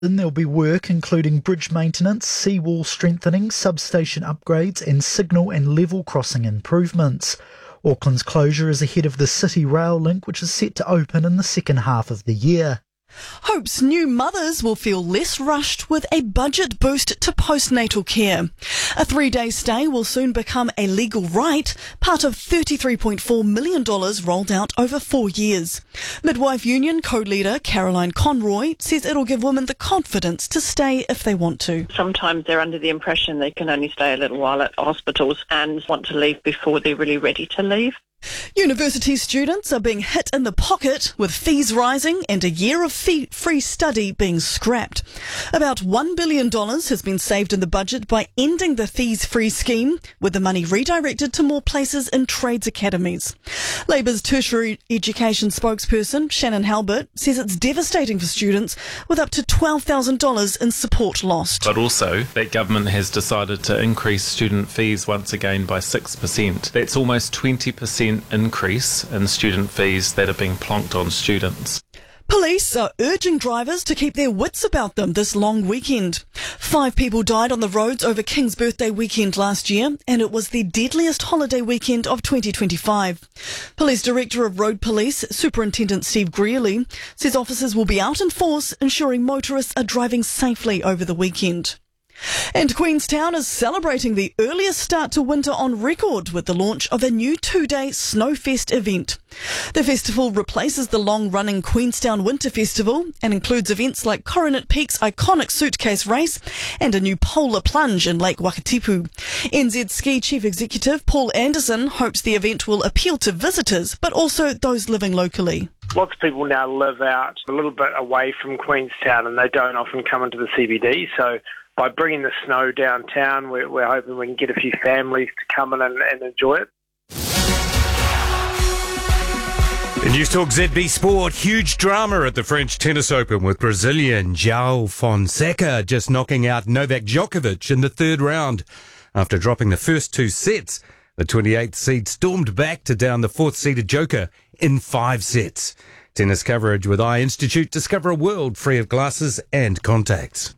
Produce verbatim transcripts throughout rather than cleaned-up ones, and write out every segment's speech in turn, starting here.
Then there'll be work including bridge maintenance, seawall strengthening, substation upgrades and signal and level crossing improvements. Auckland's closure is ahead of the City Rail link, which is set to open in the second half of the year. Hopes new mothers will feel less rushed with a budget boost to postnatal care. A three-day stay will soon become a legal right, part of thirty-three point four million dollars rolled out over four years. Midwife Union co-leader Caroline Conroy says it'll give women the confidence to stay if they want to. Sometimes they're under the impression they can only stay a little while at hospitals and want to leave before they're really ready to leave. University students are being hit in the pocket with fees rising and a year of fee- free study being scrapped. About one billion dollars has been saved in the budget by ending the fees-free scheme, with the money redirected to more places in trades academies. Labour's tertiary education spokesperson, Shannon Halbert, says it's devastating for students, with up to twelve thousand dollars in support lost. But also, that government has decided to increase student fees once again by six percent. That's almost twenty percent increase in student fees that are being plonked on students. Police are urging drivers to keep their wits about them this long weekend. Five people died on the roads over King's birthday weekend last year, and it was the deadliest holiday weekend of twenty twenty-five. Police Director of Road Police, Superintendent Steve Greeley, says officers will be out in force ensuring motorists are driving safely over the weekend. And Queenstown is celebrating the earliest start to winter on record with the launch of a new two-day Snowfest event. The festival replaces the long-running Queenstown Winter Festival and includes events like Coronet Peak's iconic suitcase race and a new polar plunge in Lake Wakatipu. N Z Ski Chief Executive Paul Anderson hopes the event will appeal to visitors, but also those living locally. Lots of people now live out a little bit away from Queenstown and they don't often come into the C B D, so by bringing the snow downtown, we're, we're hoping we can get a few families to come in and, and enjoy it. In News Talk Z B Sport, huge drama at the French Tennis Open with Brazilian João Fonseca just knocking out Novak Djokovic in the third round. After dropping the first two sets, the twenty-eighth seed stormed back to down the fourth-seeded Joker in five sets. Tennis coverage with Eye Institute. Discover a world free of glasses and contacts.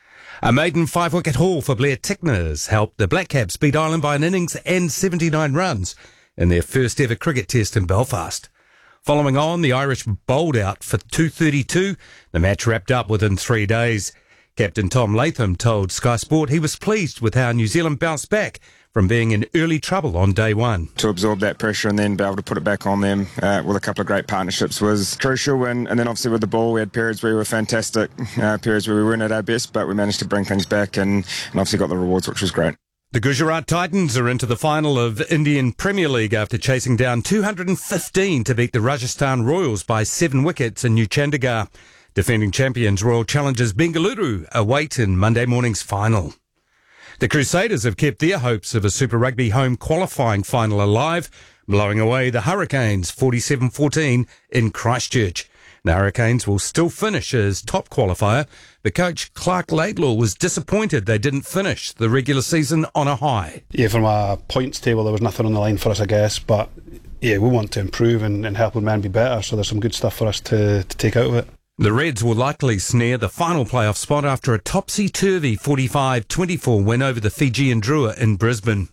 A maiden five-wicket haul for Blair Tickners helped the Black Caps beat Ireland by an innings and seventy-nine runs in their first-ever cricket test in Belfast. Following on, the Irish bowled out for two thirty-two. The match wrapped up within three days. Captain Tom Latham told Sky Sport he was pleased with how New Zealand bounced back from being in early trouble on day one. To absorb that pressure and then be able to put it back on them uh, with a couple of great partnerships was crucial. And, and then obviously with the ball, we had periods where we were fantastic, uh, periods where we weren't at our best, but we managed to bring things back and, and obviously got the rewards, which was great. The Gujarat Titans are into the final of Indian Premier League after chasing down two hundred fifteen to beat the Rajasthan Royals by seven wickets in New Chandigarh. Defending champions Royal Challengers Bengaluru await in Monday morning's final. The Crusaders have kept their hopes of a Super Rugby home qualifying final alive, blowing away the Hurricanes forty-seven fourteen in Christchurch. The Hurricanes will still finish as top qualifier, but coach Clark Laidlaw was disappointed they didn't finish the regular season on a high. Yeah, from a points table there was nothing on the line for us, I guess, but yeah, we want to improve and, and help the man be better, so there's some good stuff for us to, to take out of it. The Reds will likely snare the final playoff spot after a topsy-turvy forty-five twenty-four win over the Fijian Drua in Brisbane.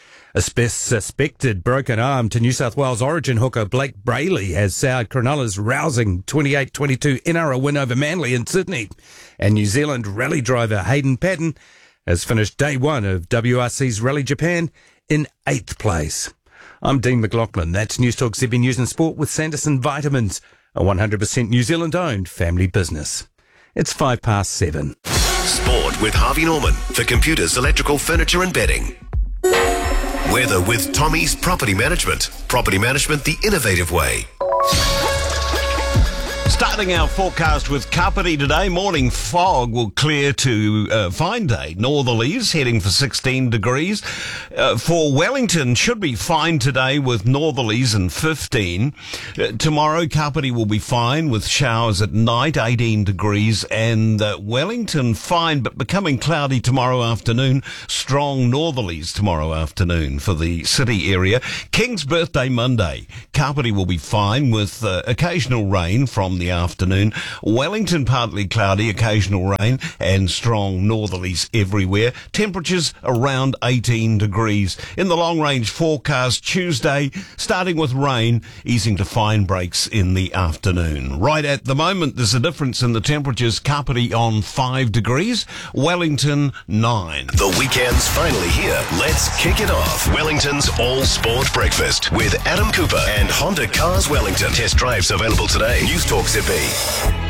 A suspected broken arm to New South Wales origin hooker Blake Brayley has soured Cronulla's rousing twenty-eight twenty-two N R L win over Manly in Sydney. And New Zealand rally driver Hayden Paddon has finished day one of W R C's Rally Japan in eighth place. I'm Dean McLaughlin. That's News Talk Z B News and Sport with Sanderson Vitamins, a one hundred percent New Zealand-owned family business. It's five past seven. Sport with Harvey Norman for computers, electrical, furniture and bedding. Weather with Tommy's Property Management. Property management the innovative way. Starting our forecast with Kapiti today, morning fog will clear to uh, fine day. Northerlies heading for sixteen degrees. Uh, for Wellington, should be fine today with northerlies and fifteen. Uh, tomorrow, Kapiti will be fine with showers at night, eighteen degrees. And uh, Wellington fine, but becoming cloudy tomorrow afternoon. Strong northerlies tomorrow afternoon for the city area. King's birthday Monday. Kapiti will be fine with uh, occasional rain from the the afternoon. Wellington partly cloudy, occasional rain and strong northerlies everywhere. Temperatures around eighteen degrees. In the long range forecast Tuesday, starting with rain, easing to fine breaks in the afternoon. Right at the moment, there's a difference in the temperatures. Kapiti on five degrees, Wellington nine. The weekend's finally here. Let's kick it off. Wellington's All Sport Breakfast with Adam Cooper and Honda Cars Wellington. Test drives available today. News Talk Z B.